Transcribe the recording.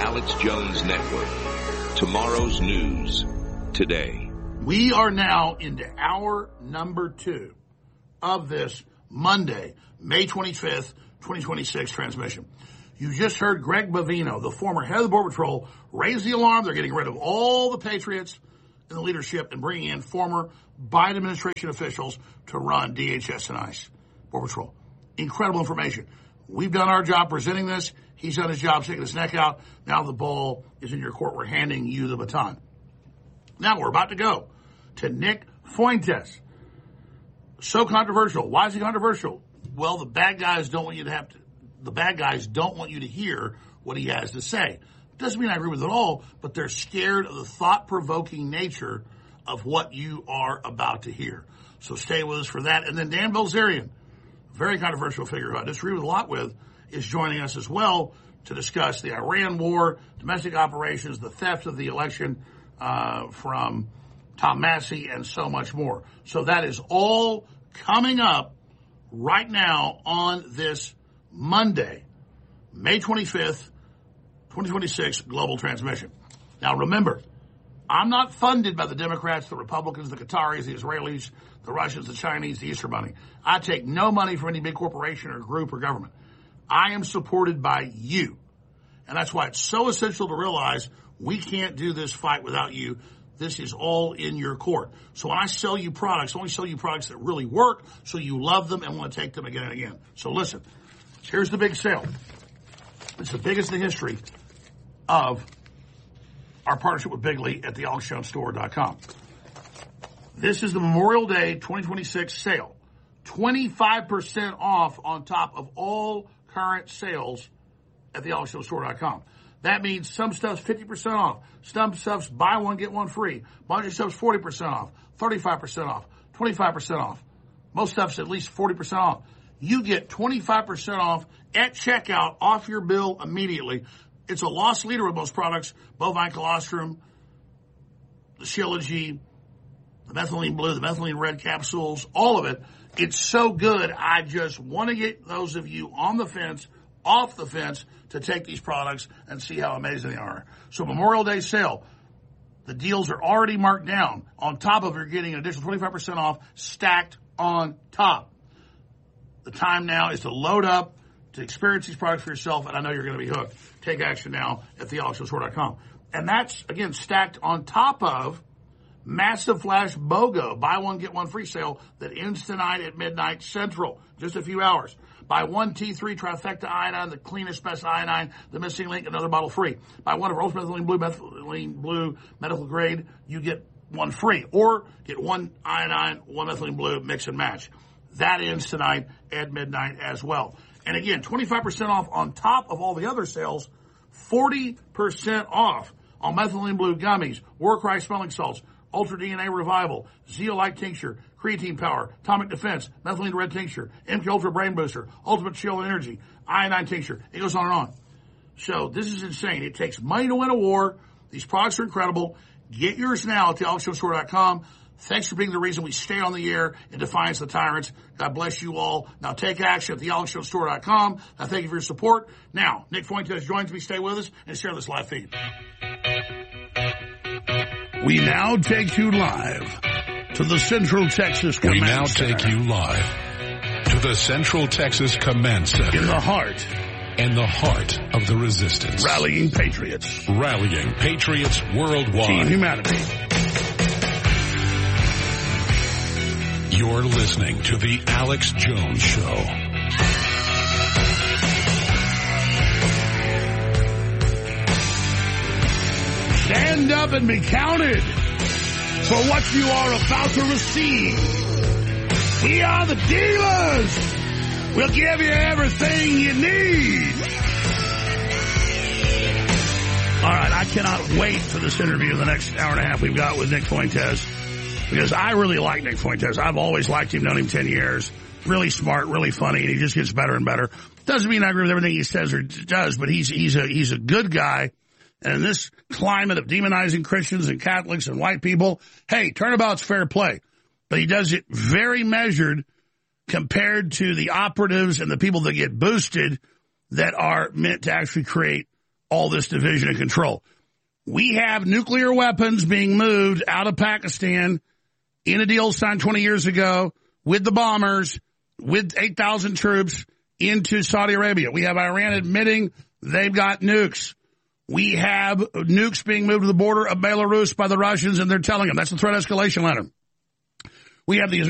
Alex Jones Network. Tomorrow's news today. We are now into hour number 2 of this Monday, May 25th, 2026 transmission. You just heard Greg Bavino, the former head of the Border Patrol, raise the alarm. They're getting rid of all the patriots in the leadership and bringing in former Biden administration officials to run DHS and ICE, Border Patrol. Incredible information. We've done our job presenting this. He's done his job sticking his neck out. Now the ball is in your court. We're handing you the baton. Now we're about to go to Nick Fuentes. So controversial. Why is he controversial? Well, the bad guys don't want you to hear what he has to say. Doesn't mean I agree with it all, but they're scared of the thought-provoking nature of what you are about to hear. So stay with us for that. And then Dan Bilzerian, very controversial figure who I disagree with a lot with, is joining us as well to discuss the Iran war, domestic operations, the theft of the election from Tom Massey, and so much more. So that is all coming up right now on this Monday, May 25th, 2026 Global Transmission. Now remember, I'm not funded by the Democrats, the Republicans, the Qataris, the Israelis, the Russians, the Chinese, the Easter Bunny. I take no money from any big corporation or group or government. I am supported by you. And that's why it's so essential to realize we can't do this fight without you. This is all in your court. So when I sell you products, I only sell you products that really work so you love them and want to take them again and again. So listen, here's the big sale. It's the biggest in the history of our partnership with Bigley at the AlexJonesStore.com. This is the Memorial Day 2026 sale. 25% off on top of all current sales at the AlexJonesStore.com. That means some stuff's 50% off. Some stuff's buy one, get one free. Bunch of stuff's 40% off, 35% off, 25% off. Most stuff's at least 40% off. You get 25% off at checkout off your bill immediately. It's a loss leader with most products, bovine colostrum, the Shilajit, the methylene blue, the methylene red capsules, all of it. It's so good, I just want to get those of you on the fence, off the fence, to take these products and see how amazing they are. So Memorial Day sale, the deals are already marked down. On top of it, you're getting an additional 25% off stacked on top. The time now is to load up, to experience these products for yourself, and I know you're going to be hooked. Take action now at thealexjonesstore.com. And that's, again, stacked on top of Massive Flash BOGO, buy one, get one free sale that ends tonight at midnight Central, just a few hours. Buy one T3 trifecta iodine, the cleanest, best iodine, the missing link, another bottle free. Buy one of our methylene blue medical grade, you get one free. Or get one iodine, one methylene blue, mix and match. That ends tonight at midnight as well. And again, 25% off on top of all the other sales, 40% off on methylene blue gummies, Warcry smelling salts, Ultra DNA Revival, Zeolite Tincture, Creatine Power, Atomic Defense, Methylene Red Tincture, MK Ultra Brain Booster, Ultimate Chill Energy, Iodine Tincture. It goes on and on. So this is insane. It takes money to win a war. These products are incredible. Get yours now at thealexjonesstore.com. Thanks for being the reason we stay on the air in defiance of the tyrants. God bless you all. Now take action at thealexjonesstore.com. Now thank you for your support. Now, Nick Fuentes joins me. Stay with us and share this live feed. We now take you live to the Central Texas Command Center. We now take you live to the Central Texas Command Center. In the heart of the resistance. Rallying patriots. Rallying patriots worldwide. Team humanity. You're listening to The Alex Jones Show. Stand up and be counted for what you are about to receive. We are the dealers. We'll give you everything you need. All right, I cannot wait for this interview, the next hour and a half we've got with Nick Fuentes, because I really like Nick Fuentes. I've always liked him, known him 10 years. Really smart, really funny, and he just gets better and better. Doesn't mean I agree with everything he says or does, but he's a good guy. And in this climate of demonizing Christians and Catholics and white people, hey, turnabout's fair play. But he does it very measured compared to the operatives and the people that get boosted that are meant to actually create all this division and control. We have nuclear weapons being moved out of Pakistan in a deal signed 20 years ago with the bombers, with 8,000 troops into Saudi Arabia. We have Iran admitting they've got nukes. We have nukes being moved to the border of Belarus by the Russians, and they're telling them. That's the threat escalation letter. We have the